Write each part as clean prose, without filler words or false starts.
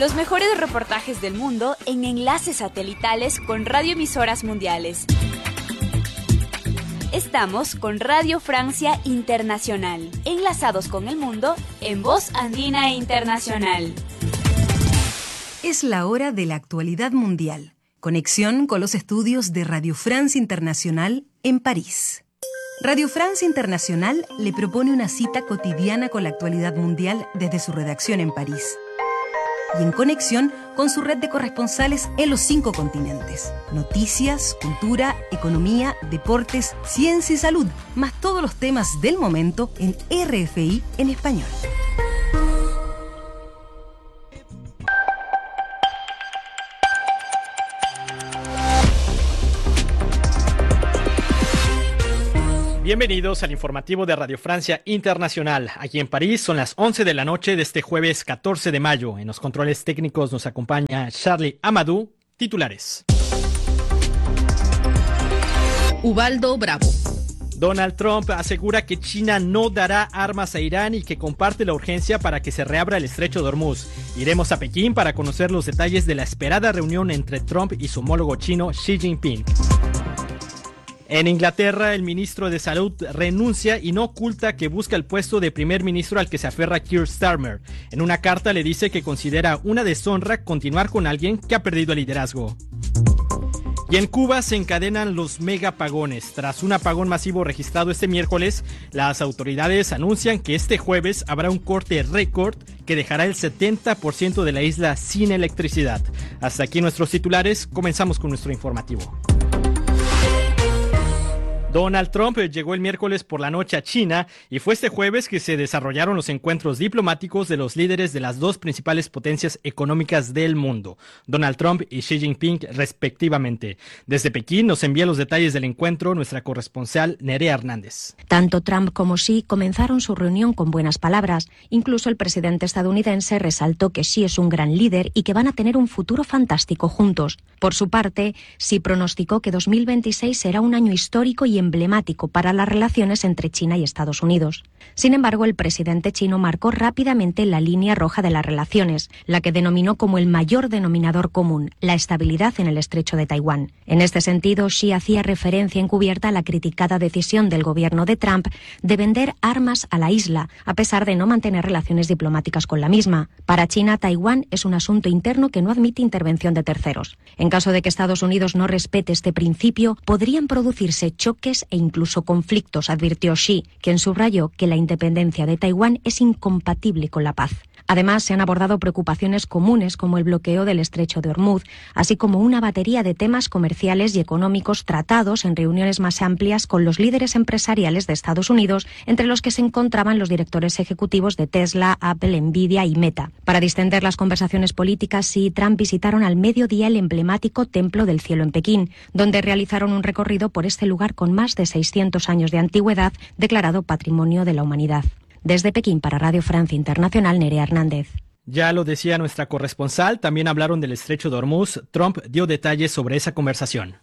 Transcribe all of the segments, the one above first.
Los mejores reportajes del mundo en enlaces satelitales con radioemisoras mundiales. Estamos con Radio Francia Internacional, enlazados con el mundo en Voz Andina Internacional. Es la hora de la actualidad mundial. Conexión con los estudios de Radio France Internacional en París. Radio France Internacional le propone una cita cotidiana con la actualidad mundial desde su redacción en París y en conexión con su red de corresponsales en los 5 continentes. Noticias, cultura, economía, deportes, ciencia y salud, más todos los temas del momento en RFI en español. Bienvenidos al informativo de Radio Francia Internacional. Aquí en París son las 11 de la noche de este jueves 14 de mayo. En los controles técnicos nos acompaña Charlie Amadou. Titulares. Ubaldo Bravo. Donald Trump asegura que China no dará armas a Irán y que comparte la urgencia para que se reabra el estrecho de Hormuz. Iremos a Pekín para conocer los detalles de la esperada reunión entre Trump y su homólogo chino Xi Jinping. En Inglaterra, el ministro de Salud renuncia y no oculta que busca el puesto de primer ministro al que se aferra Keir Starmer. En una carta le dice que considera una deshonra continuar con alguien que ha perdido el liderazgo. Y en Cuba se encadenan los megapagones. Tras un apagón masivo registrado este miércoles, las autoridades anuncian que este jueves habrá un corte récord que dejará el 70% de la isla sin electricidad. Hasta aquí nuestros titulares. Comenzamos con nuestro informativo. Donald Trump llegó el miércoles por la noche a China y fue este jueves que se desarrollaron los encuentros diplomáticos de los líderes de las 2 principales potencias económicas del mundo, Donald Trump y Xi Jinping respectivamente. Desde Pekín nos envía los detalles del encuentro nuestra corresponsal Nerea Hernández. Tanto Trump como Xi comenzaron su reunión con buenas palabras. Incluso el presidente estadounidense resaltó que Xi es un gran líder y que van a tener un futuro fantástico juntos. Por su parte, Xi pronosticó que 2026 será un año histórico y emblemático para las relaciones entre China y Estados Unidos. Sin embargo, el presidente chino marcó rápidamente la línea roja de las relaciones, la que denominó como el mayor denominador común, la estabilidad en el estrecho de Taiwán. En este sentido, Xi hacía referencia encubierta a la criticada decisión del gobierno de Trump de vender armas a la isla, a pesar de no mantener relaciones diplomáticas con la misma. Para China, Taiwán es un asunto interno que no admite intervención de terceros. En caso de que Estados Unidos no respete este principio, podrían producirse choques e incluso conflictos, advirtió Xi, quien subrayó que la independencia de Taiwán es incompatible con la paz. Además, se han abordado preocupaciones comunes como el bloqueo del estrecho de Hormuz, así como una batería de temas comerciales y económicos tratados en reuniones más amplias con los líderes empresariales de Estados Unidos, entre los que se encontraban los directores ejecutivos de Tesla, Apple, Nvidia y Meta. Para distender las conversaciones políticas, Xi y Trump visitaron al mediodía el emblemático Templo del Cielo en Pekín, donde realizaron un recorrido por este lugar con más de 600 años de antigüedad, declarado Patrimonio de la Humanidad. Desde Pekín para Radio Francia Internacional, Nerea Hernández. Ya lo decía nuestra corresponsal, también hablaron del estrecho de Hormuz. Trump dio detalles sobre esa conversación.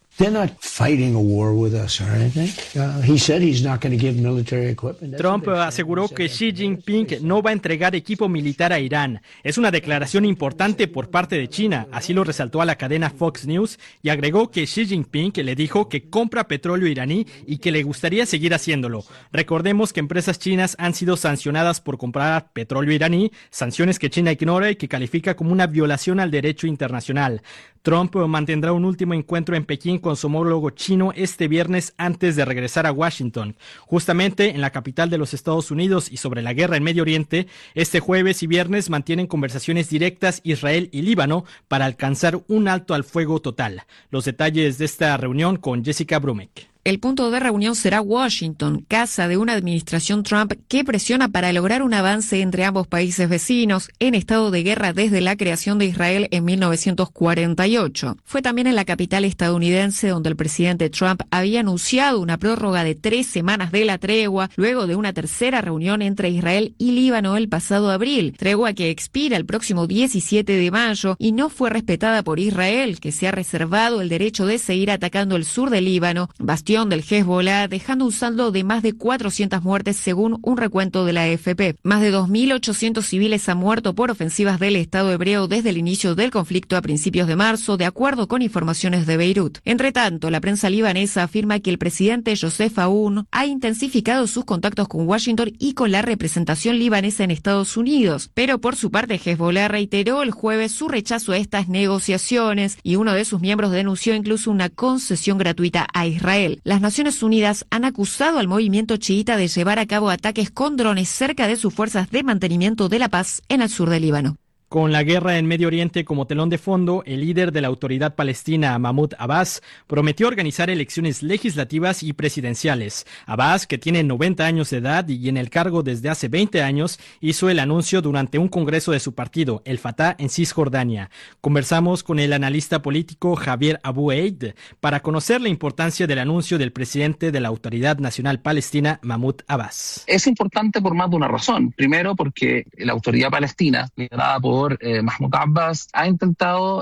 Trump aseguró que Xi Jinping no va a entregar equipo militar a Irán. Es una declaración importante por parte de China, así lo resaltó a la cadena Fox News, y agregó que Xi Jinping le dijo que compra petróleo iraní y que le gustaría seguir haciéndolo. Recordemos que empresas chinas han sido sancionadas por comprar petróleo iraní, sanciones que China ignora y que califica como una violación al derecho internacional. Trump mantendrá un último encuentro en Pekín con su homólogo chino este viernes antes de regresar a Washington. Justamente en la capital de los Estados Unidos y sobre la guerra en Medio Oriente, este jueves y viernes mantienen conversaciones directas Israel y Líbano para alcanzar un alto al fuego total. Los detalles de esta reunión con Jessica Brumek. El punto de reunión será Washington, casa de una administración Trump que presiona para lograr un avance entre ambos países vecinos en estado de guerra desde la creación de Israel en 1948. Fue también en la capital estadounidense donde el presidente Trump había anunciado una prórroga de 3 semanas de la tregua luego de una tercera reunión entre Israel y Líbano el pasado abril, tregua que expira el próximo 17 de mayo y no fue respetada por Israel, que se ha reservado el derecho de seguir atacando el sur del Líbano, bastión agresión del Hezbollah, dejando un saldo de más de 400 muertes según un recuento de la AFP. Más de 2.800 civiles han muerto por ofensivas del Estado hebreo desde el inicio del conflicto a principios de marzo, de acuerdo con informaciones de Beirut. Entre tanto, la prensa libanesa afirma que el presidente Joseph Aoun ha intensificado sus contactos con Washington y con la representación libanesa en Estados Unidos, pero por su parte Hezbollah reiteró el jueves su rechazo a estas negociaciones y uno de sus miembros denunció incluso una concesión gratuita a Israel. Las Naciones Unidas han acusado al movimiento chiita de llevar a cabo ataques con drones cerca de sus fuerzas de mantenimiento de la paz en el sur del Líbano. Con la guerra en Medio Oriente como telón de fondo, el líder de la Autoridad Palestina, Mahmoud Abbas, prometió organizar elecciones legislativas y presidenciales. Abbas, que tiene 90 años de edad y en el cargo desde hace 20 años, hizo el anuncio durante un congreso de su partido, el Fatah, en Cisjordania. Conversamos con el analista político Javier Abu Eid para conocer la importancia del anuncio del presidente de la Autoridad Nacional Palestina, Mahmoud Abbas. Es importante por más de una razón. Primero, porque la Autoridad Palestina, liderada por Mahmoud Abbas, ha intentado